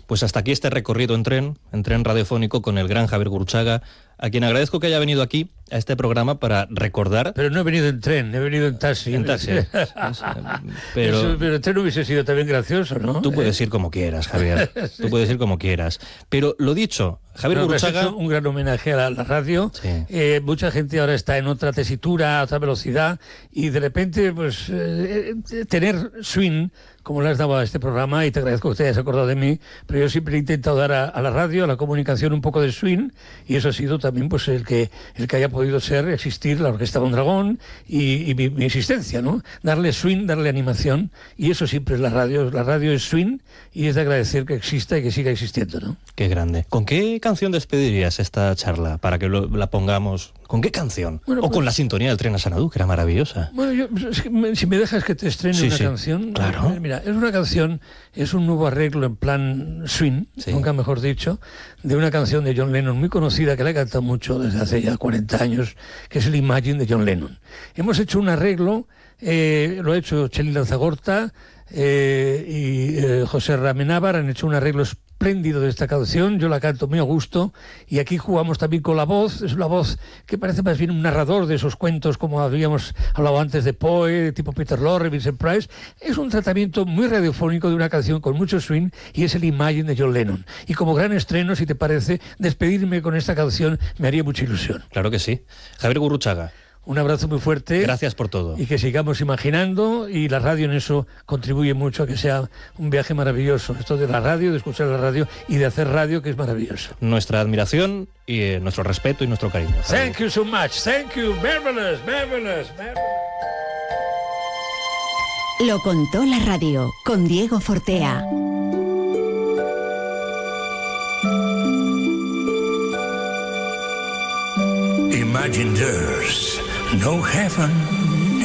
Pues hasta aquí este recorrido en tren radiofónico con el gran Javier Gurruchaga, a quien agradezco que haya venido aquí a este programa para recordar... Pero no he venido en tren, he venido en taxi. En taxi. Pero el tren hubiese sido también gracioso, ¿no? Tú puedes ir como quieras, Javier. Sí. Tú puedes ir como quieras. Pero lo dicho, Javier Gurruchaga... Has hecho un gran homenaje a la radio. Sí. Mucha gente ahora está en otra tesitura, a otra velocidad, y de repente, pues, tener swing, como le has dado a este programa, y te agradezco que te hayas acordado de mí, pero yo siempre he intentado dar a la radio, a la comunicación, un poco de swing, y eso ha sido también pues el que haya podido existir la Orquesta Mondragón y mi existencia, ¿no? Darle swing, darle animación, y eso siempre es la radio. La radio es swing, y es de agradecer que exista y que siga existiendo, ¿no? Qué grande. ¿Con qué canción despedirías esta charla para que la pongamos? ¿Con qué canción? Bueno, o con la sintonía del tren a Sanadú, que era maravillosa. Bueno, si me dejas que te estrene una canción... Claro. Mira, es una canción, es un nuevo arreglo en plan swing, nunca mejor dicho, de una canción de John Lennon muy conocida, que la he cantado mucho desde hace ya 40 años, que es el Imagine de John Lennon. Hemos hecho un arreglo, lo ha hecho Cheli Lanzagorta y José Ramenábar, han hecho un arreglo espléndido de esta canción, yo la canto muy a gusto, y aquí jugamos también con la voz. Es una voz que parece más bien un narrador de esos cuentos, como habíamos hablado antes de Poe, tipo Peter Lorre, Vincent Price. Es un tratamiento muy radiofónico de una canción con mucho swing, y es el Imagine de John Lennon. Y como gran estreno, si te parece, despedirme con esta canción me haría mucha ilusión. Claro que sí. Javier Gurruchaga, un abrazo muy fuerte. Gracias por todo. Y que sigamos imaginando, y la radio en eso contribuye mucho a que sea un viaje maravilloso. Esto de la radio, de escuchar la radio y de hacer radio, que es maravilloso. Nuestra admiración y nuestro respeto y nuestro cariño. Thank you so much. Thank you. Marvelous, marvelous, marvelous. Lo contó la radio con Diego Fortea. Imagine there's no heaven